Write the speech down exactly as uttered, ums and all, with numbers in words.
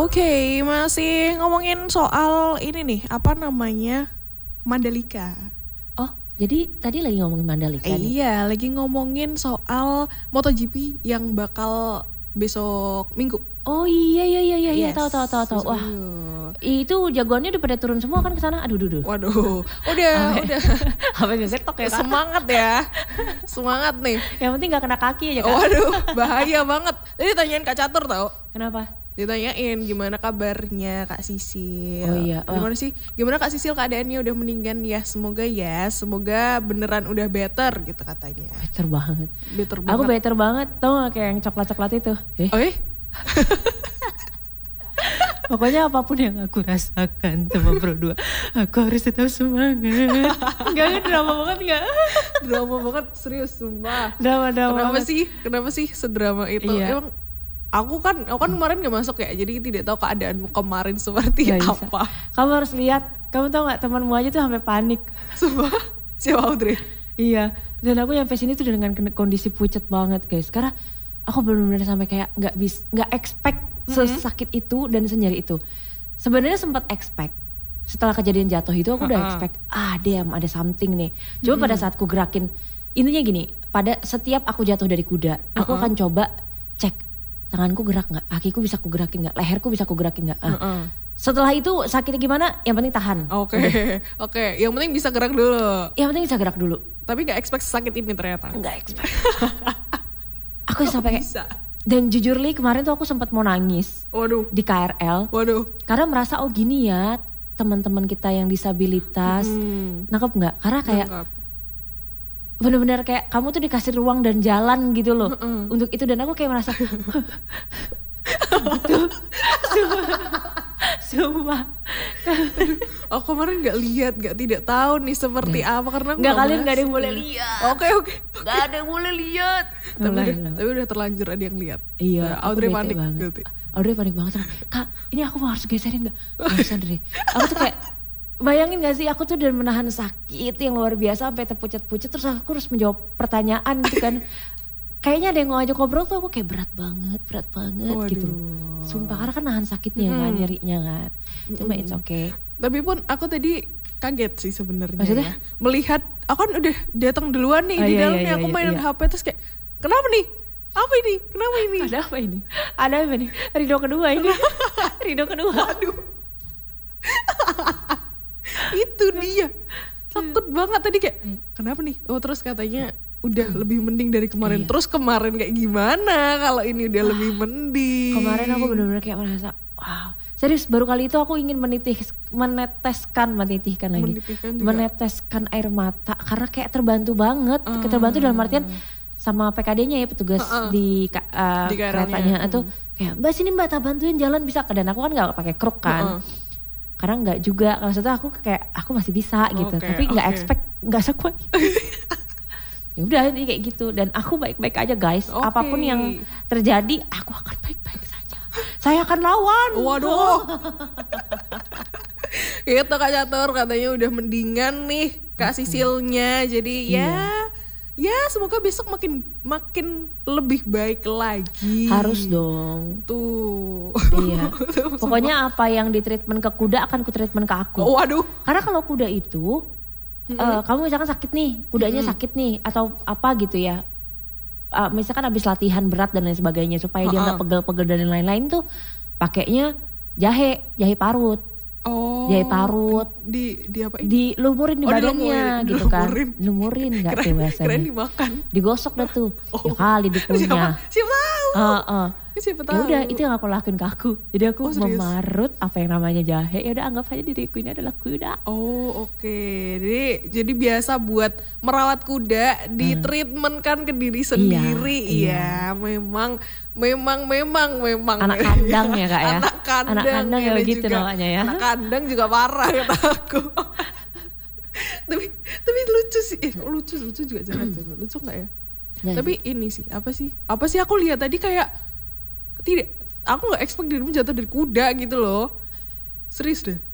Oke, masih ngomongin soal ini nih, apa namanya, Mandalika. Oh, jadi tadi lagi ngomongin Mandalika eh, nih? Iya, lagi ngomongin soal MotoGP yang bakal besok Minggu. Oh iya iya iya iya, Yes, tahu tahu tahu tahu. Wah, itu jagoannya udah pada turun semua kan ke sana. Aduh, duh, duh. Waduh, udah, Ame, udah. Apa nggak getok ya? Kak? Semangat ya, semangat nih. Yang penting nggak kena kaki aja Kak. Waduh, bahaya banget. Tadi tanyain Kak Catur tau. Kenapa? Ditanyain gimana kabarnya Kak Sisil. Oh iya. Oh. Gimana sih? Gimana Kak Sisil keadaannya udah mendingan ya? Semoga ya, semoga beneran udah better gitu katanya. Better banget. Better banget. Aku better banget. Tau gak kayak yang coklat-coklat itu? Eh? Oh, eh? Pokoknya apapun yang aku rasakan sama Pro dua, aku harus tetap semangat. Enggak, drama banget enggak? Drama banget, serius sumpah. Drama-drama Kenapa banget. sih? Kenapa sih sedrama itu? Iya. Emang aku kan, aku kan kemarin gak masuk ya, jadi tidak tahu keadaanmu kemarin seperti Gak apa. bisa. Kamu harus lihat, kamu tau gak temanmu aja tuh sampai panik. Sumpah, siapa Audrey? Iya, dan aku nyampe sini tuh dengan kondisi pucet banget guys. Karena aku benar-benar sampai kayak nggak bis, nggak expect sesakit itu dan senyeri itu. Sebenarnya sempat expect. Setelah kejadian jatuh itu aku udah Uh-uh. expect, ah damn ada something nih. Cuma Mm-hmm. pada saat ku gerakin, intinya gini, pada setiap aku jatuh dari kuda, aku Uh-uh. akan coba cek tanganku gerak nggak, kakiku bisa ku gerakin nggak, leherku bisa ku gerakin nggak. Ah. Uh-uh. Setelah itu sakitnya gimana? Yang penting tahan. Oke, oke. Yang penting bisa gerak dulu. Yang penting bisa gerak dulu. Tapi gak expect sakit ini ternyata. Nggak expect. Aku sampai kayak, Bisa. dan jujur li kemarin tuh aku sempat mau nangis Waduh, di K R L waduh. karena merasa oh gini ya teman-teman kita yang disabilitas. Hmm. Nangkep nggak? Karena kayak Nangkap. bener-bener kayak kamu tuh dikasih ruang dan jalan gitu loh Mm-mm. untuk itu, dan aku kayak merasa gitu. Sumpah. Aku kemarin gak lihat, gak tidak tahu nih seperti apa karena aku Nggak, nggak kalian nggak ada yang masuk. boleh lihat. Oke, oke. Gak ada yang boleh lihat. Tapi Mulai udah, lah. tapi udah terlanjur ada yang lihat. Iya, Nah, aku Audrey bete panik banget. berarti. Audrey panik banget sama, Kak ini aku mau harus geserin gak? Gak usah deh. Aku tuh kayak, bayangin gak sih aku tuh udah menahan sakit yang luar biasa sampai terpucet-pucet, terus aku harus menjawab pertanyaan gitu kan. Kayaknya ada yang ngajak ngobrol tuh aku kayak berat banget, berat banget Waduh. gitu. Sumpah, karena kan nahan sakitnya kan, Mm-mm. nyerinya kan. Cuma it's okay. Tapi pun aku tadi kaget sih sebenarnya. Maksudnya? Ya. Melihat aku kan udah datang duluan nih Oh, di iya, dalam iya, nih, aku iya, mainin iya. H P terus kayak kenapa nih? Apa ini? Kenapa ini? Ada apa ini? Ada apa nih? Ridho kedua ini. Ridho kedua. Waduh. Itu dia. Takut banget tadi kayak Iya. kenapa nih? Oh terus katanya udah lebih mending dari kemarin. Iya. Terus kemarin kayak gimana kalau ini udah lebih mending? Kemarin aku benar-benar kayak merasa, wow. Serius baru kali itu aku ingin menitis, meneteskan, menitihkan lagi. Menitihkan juga. Meneteskan air mata karena kayak terbantu banget. Ah. Terbantu dalam artian sama P K D-nya ya, petugas Uh-uh. di, ka- uh, Di K R L-nya. keretanya itu kayak, Mbak sini Mbak tak bantuin jalan bisa. Dan aku kan gak pakai kruk kan. Uh-uh. Karena nggak juga, maksudnya aku kayak aku masih bisa gitu, Oke, tapi nggak oke. expect, nggak sekuat itu. Ya udah ini kayak gitu, dan aku baik-baik aja guys. Oke. Apapun yang terjadi, aku akan baik-baik saja. Saya akan lawan. Waduh. Itu Kak Catur katanya udah mendingan nih Kak Sisilnya. Jadi ya ya semoga besok makin makin lebih baik lagi. Harus dong. Tuh. Iya. Pokoknya apa yang di treatment ke kuda akan ku treatment ke aku. Waduh. Karena kalau kuda itu, eh, kamu misalkan sakit nih, kudanya sakit nih, atau apa gitu ya. Eh, misalkan habis latihan berat dan lain sebagainya, supaya dia Uh-uh. nggak pegel-pegel dan lain-lain tuh, pakainya jahe, jahe parut, Oh. jahe parut, Di di apa ini? dilumurin di Oh, badannya dilumurin, gitu kan. dilumurin. Lumurin nggak tuh Keren, bahasanya? keren dimakan. Digosok dah tuh, Oh. ya kali Siapa? dikunyah. Siapa tahu? Heeh. Siapa Ya tahu. udah itu yang aku lakuin ke aku. Jadi aku Oh, serius? memarut apa yang namanya jahe. Ya udah anggap aja diriku ini adalah kuda. Oh oke, jadi jadi biasa buat merawat kuda, di treatment kan ke diri sendiri, iya. ya memang memang memang memang Anak kandang ya kak ya. anak kandang, Anak kandang ya ada begitu juga. namanya ya. Anak kandang juga parah kata aku. tapi tapi lucu sih, eh, kok lucu lucu juga jangan jangan lucu nggak ya? Jangan. Tapi ini sih apa sih apa sih aku lihat tadi kayak tidak, aku nggak expect dirimu jatuh dari kuda gitu loh, serius deh.